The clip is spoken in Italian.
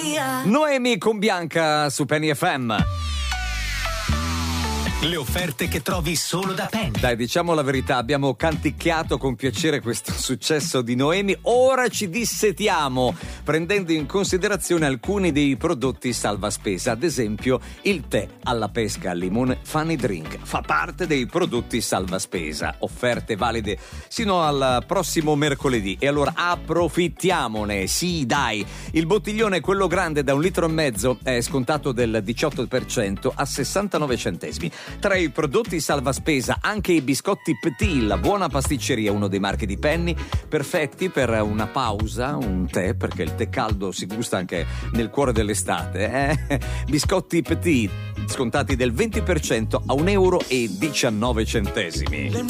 Noemi con Bianca su Penny FM. Le offerte che trovi solo da Penny. Dai, diciamo la verità, abbiamo canticchiato con piacere questo successo di Noemi. Ora ci dissetiamo prendendo in considerazione alcuni dei prodotti salva spesa. Ad esempio il tè alla pesca al limone Funny Drink fa parte dei prodotti salva spesa. Offerte valide sino al prossimo mercoledì, e allora approfittiamone. Sì, dai, il bottiglione, quello grande da 1,5 litri, è scontato del 18% a 69 centesimi. Tra i prodotti salva spesa anche i biscotti Petit, la buona pasticceria, uno dei marchi di Penny, perfetti per una pausa, un tè, perché il tè caldo si gusta anche nel cuore dell'estate. Biscotti Petit, scontati del 20% a 1,19 euro.